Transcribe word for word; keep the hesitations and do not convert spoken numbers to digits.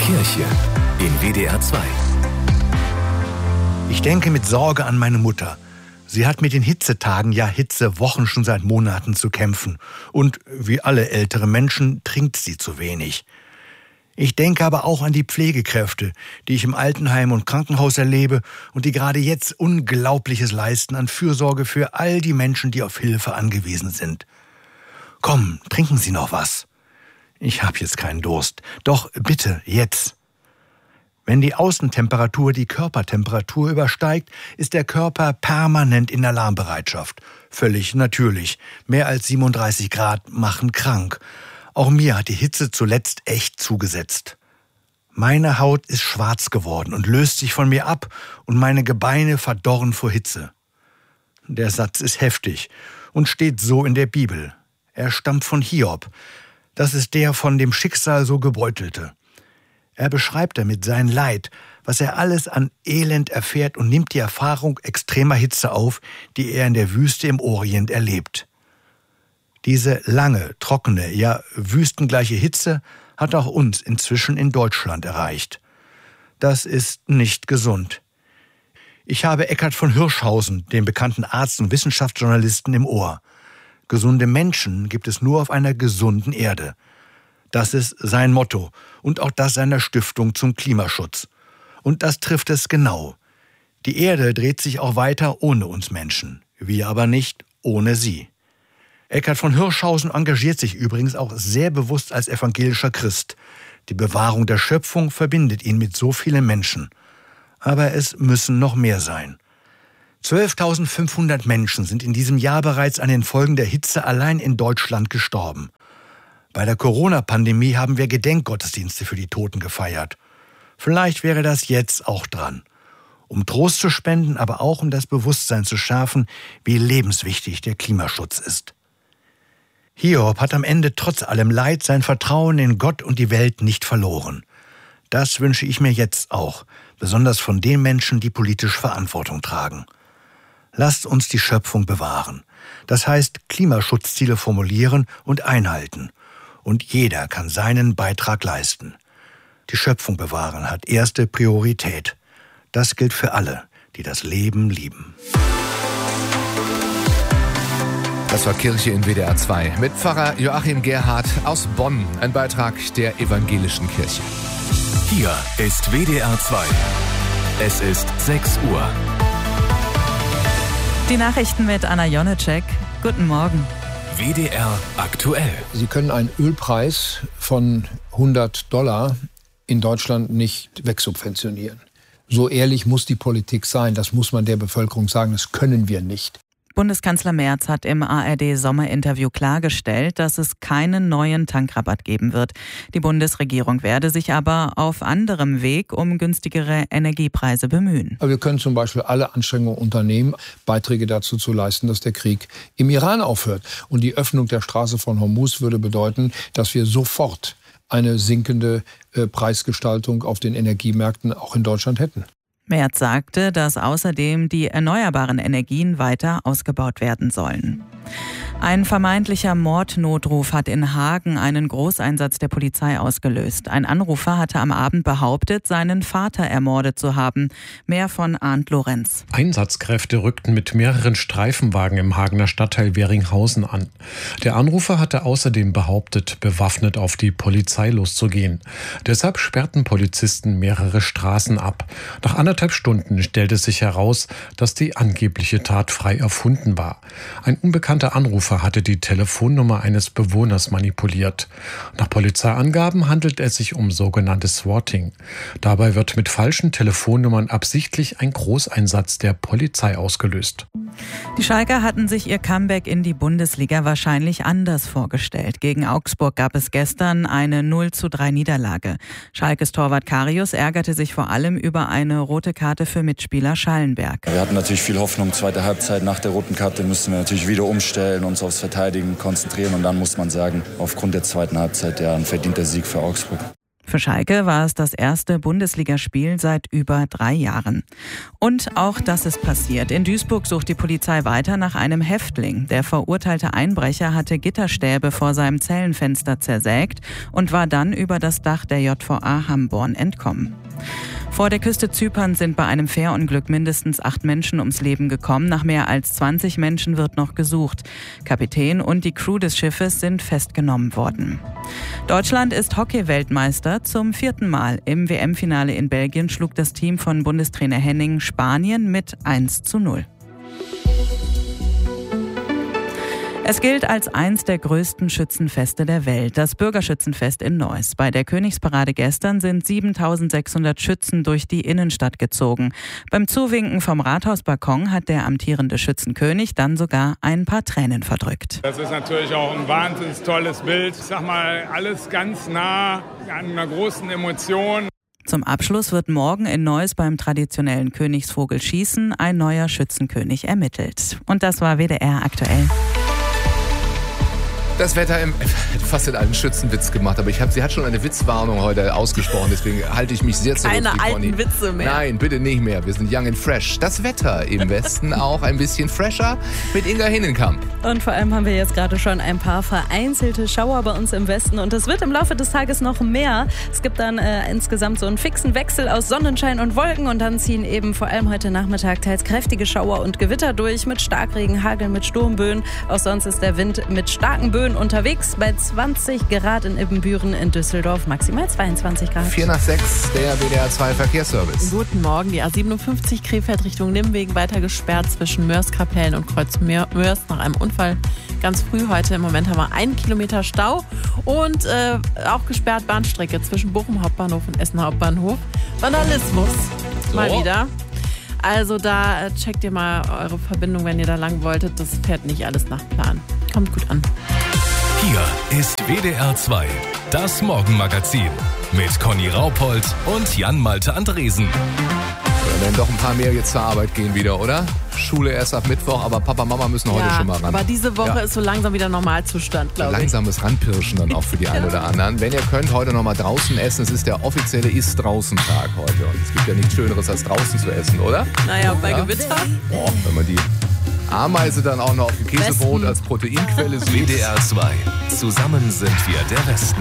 Kirche in W D R zwei. Ich denke mit Sorge an meine Mutter. Sie hat mit den Hitzetagen, ja Hitzewochen schon seit Monaten zu kämpfen. Und wie alle ältere Menschen trinkt sie zu wenig. Ich denke aber auch an die Pflegekräfte, die ich im Altenheim und Krankenhaus erlebe und die gerade jetzt Unglaubliches leisten an Fürsorge für all die Menschen, die auf Hilfe angewiesen sind. Komm, trinken Sie noch was. Ich habe jetzt keinen Durst. Doch bitte, jetzt. Wenn die Außentemperatur die Körpertemperatur übersteigt, ist der Körper permanent in Alarmbereitschaft. Völlig natürlich. Mehr als siebenunddreißig Grad machen krank. Auch mir hat die Hitze zuletzt echt zugesetzt. Meine Haut ist schwarz geworden und löst sich von mir ab und meine Gebeine verdorren vor Hitze. Der Satz ist heftig und steht so in der Bibel. Er stammt von Hiob. Das ist der von dem Schicksal so gebeutelte. Er beschreibt damit sein Leid, was er alles an Elend erfährt und nimmt die Erfahrung extremer Hitze auf, die er in der Wüste im Orient erlebt. Diese lange, trockene, ja wüstengleiche Hitze hat auch uns inzwischen in Deutschland erreicht. Das ist nicht gesund. Ich habe Eckhard von Hirschhausen, den bekannten Arzt und Wissenschaftsjournalisten, im Ohr. Gesunde Menschen gibt es nur auf einer gesunden Erde. Das ist sein Motto und auch das seiner Stiftung zum Klimaschutz. Und das trifft es genau. Die Erde dreht sich auch weiter ohne uns Menschen, wir aber nicht ohne sie. Eckhard von Hirschhausen engagiert sich übrigens auch sehr bewusst als evangelischer Christ. Die Bewahrung der Schöpfung verbindet ihn mit so vielen Menschen. Aber es müssen noch mehr sein. zwölftausendfünfhundert Menschen sind in diesem Jahr bereits an den Folgen der Hitze allein in Deutschland gestorben. Bei der Corona-Pandemie haben wir Gedenkgottesdienste für die Toten gefeiert. Vielleicht wäre das jetzt auch dran. Um Trost zu spenden, aber auch um das Bewusstsein zu schärfen, wie lebenswichtig der Klimaschutz ist. Hiob hat am Ende trotz allem Leid sein Vertrauen in Gott und die Welt nicht verloren. Das wünsche ich mir jetzt auch, besonders von den Menschen, die politisch Verantwortung tragen. Lasst uns die Schöpfung bewahren. Das heißt, Klimaschutzziele formulieren und einhalten. Und jeder kann seinen Beitrag leisten. Die Schöpfung bewahren hat erste Priorität. Das gilt für alle, die das Leben lieben. Das war Kirche in W D R zwei mit Pfarrer Joachim Gerhardt aus Bonn. Ein Beitrag der evangelischen Kirche. Hier ist W D R zwei. Es ist sechs Uhr. Die Nachrichten mit Anna Jonecek. Guten Morgen. W D R aktuell. Sie können einen Ölpreis von hundert Dollar in Deutschland nicht wegsubventionieren. So ehrlich muss die Politik sein, das muss man der Bevölkerung sagen, das können wir nicht. Bundeskanzler Merz hat im A R D-Sommerinterview klargestellt, dass es keinen neuen Tankrabatt geben wird. Die Bundesregierung werde sich aber auf anderem Weg um günstigere Energiepreise bemühen. Aber wir können zum Beispiel alle Anstrengungen unternehmen, Beiträge dazu zu leisten, dass der Krieg im Iran aufhört. Und die Öffnung der Straße von Hormuz würde bedeuten, dass wir sofort eine sinkende äh, Preisgestaltung auf den Energiemärkten auch in Deutschland hätten. Merz sagte, dass außerdem die erneuerbaren Energien weiter ausgebaut werden sollen. Ein vermeintlicher Mordnotruf hat in Hagen einen Großeinsatz der Polizei ausgelöst. Ein Anrufer hatte am Abend behauptet, seinen Vater ermordet zu haben. Mehr von Arndt Lorenz. Einsatzkräfte rückten mit mehreren Streifenwagen im Hagener Stadtteil Weringhausen an. Der Anrufer hatte außerdem behauptet, bewaffnet auf die Polizei loszugehen. Deshalb sperrten Polizisten mehrere Straßen ab. Nach anderthalb Stunden stellte sich heraus, dass die angebliche Tat frei erfunden war. Ein unbekannter Anrufer hatte die Telefonnummer eines Bewohners manipuliert. Nach Polizeiangaben handelt es sich um sogenanntes Swatting. Dabei wird mit falschen Telefonnummern absichtlich ein Großeinsatz der Polizei ausgelöst. Die Schalker hatten sich ihr Comeback in die Bundesliga wahrscheinlich anders vorgestellt. Gegen Augsburg gab es gestern eine null zu drei Niederlage. Schalkes Torwart Karius ärgerte sich vor allem über eine rote Karte für Mitspieler Schallenberg. Wir hatten natürlich viel Hoffnung. Zweite Halbzeit nach der roten Karte müssen wir natürlich wieder umstellen, uns aufs Verteidigen konzentrieren. Und dann muss man sagen, aufgrund der zweiten Halbzeit ja ein verdienter Sieg für Augsburg. Für Schalke war es das erste Bundesligaspiel seit über drei Jahren. Und auch das ist passiert. In Duisburg sucht die Polizei weiter nach einem Häftling. Der verurteilte Einbrecher hatte Gitterstäbe vor seinem Zellenfenster zersägt und war dann über das Dach der J V A Hamborn entkommen. Vor der Küste Zyperns sind bei einem Fährunglück mindestens acht Menschen ums Leben gekommen. Nach mehr als zwanzig Menschen wird noch gesucht. Kapitän und die Crew des Schiffes sind festgenommen worden. Deutschland ist Hockey-Weltmeister zum vierten Mal. Im W M-Finale in Belgien schlug das Team von Bundestrainer Henning Spanien mit eins zu null. Es gilt als eins der größten Schützenfeste der Welt, das Bürgerschützenfest in Neuss. Bei der Königsparade gestern sind siebentausendsechshundert Schützen durch die Innenstadt gezogen. Beim Zuwinken vom Rathausbalkon hat der amtierende Schützenkönig dann sogar ein paar Tränen verdrückt. Das ist natürlich auch ein wahnsinnig tolles Bild. Ich sag mal, alles ganz nah an einer großen Emotion. Zum Abschluss wird morgen in Neuss beim traditionellen Königsvogelschießen ein neuer Schützenkönig ermittelt. Und das war W D R aktuell. Das Wetter im, fast in einen Schützenwitz gemacht, aber ich hab, sie hat schon eine Witzwarnung heute ausgesprochen, deswegen halte ich mich sehr zurück. Keine alten Conny. Witze mehr. Nein, bitte nicht mehr. Wir sind young and fresh. Das Wetter im Westen auch ein bisschen fresher mit Inga Hinnenkamp. Und vor allem haben wir jetzt gerade schon ein paar vereinzelte Schauer bei uns im Westen und es wird im Laufe des Tages noch mehr. Es gibt dann äh, insgesamt so einen fixen Wechsel aus Sonnenschein und Wolken und dann ziehen eben vor allem heute Nachmittag teils kräftige Schauer und Gewitter durch mit Starkregen, Hagel, mit Sturmböen. Auch sonst ist der Wind mit starken Böen unterwegs bei zwanzig Grad in Ibbenbüren, in Düsseldorf maximal zweiundzwanzig Grad. vier nach sechs, der W D R zwei Verkehrsservice. Guten Morgen, die A siebenundfünfzig Krefeld Richtung Nimwegen weiter gesperrt zwischen Mörs-Kapellen und Kreuz-Mörs nach einem Unfall. Ganz früh heute, im Moment haben wir einen Kilometer Stau und äh, auch gesperrt Bahnstrecke zwischen Bochum Hauptbahnhof und Essen Hauptbahnhof. Vandalismus, so. Mal wieder. Also da äh, checkt ihr mal eure Verbindung, wenn ihr da lang wolltet. Das fährt nicht alles nach Plan. Kommt gut an. Hier ist W D R zwei, das Morgenmagazin mit Conny Raupold und Jan-Malte Andresen. Dann werden doch ein paar mehr jetzt zur Arbeit gehen wieder, oder? Schule erst ab Mittwoch, aber Papa, Mama müssen heute ja, schon mal ran. Aber diese Woche ja. ist so langsam wieder Normalzustand, glaube ich. Langsames Ranpirschen dann auch für die einen oder anderen. Wenn ihr könnt, heute noch mal draußen essen. Es ist der offizielle Ist-Draußen-Tag heute. Und es gibt ja nichts Schöneres, als draußen zu essen, oder? Naja, bei ja? Gewitter. Boah, wenn man die Ameise dann auch noch auf dem Käsebrot als Proteinquelle sieht. W D R zwei. Zusammen sind wir der Westen.